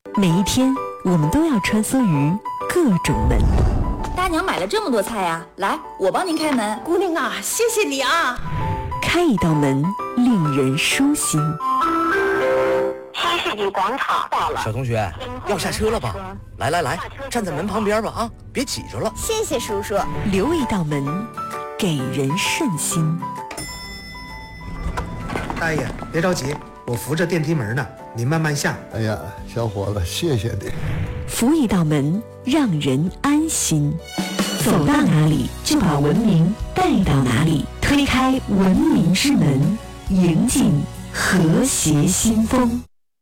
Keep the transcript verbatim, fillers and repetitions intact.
每一天，我们都要穿梭于各种门。 大娘买了这么多菜呀、啊，来，我帮您开门。 姑娘啊，谢谢你啊！ 开一道门，令人舒心。 新世纪广场到了， 小同学，要下车了吧？来来来，站在门旁边吧啊，别挤着了。 谢谢叔叔。 留一道门，给人顺心。 大爷，别着急，我扶着电梯门呢，你慢慢下。 哎呀，小伙子，谢谢你。 扶一道门，让人安心。走到哪里，就把文明带到哪里。推开文明之门，迎进和谐新风。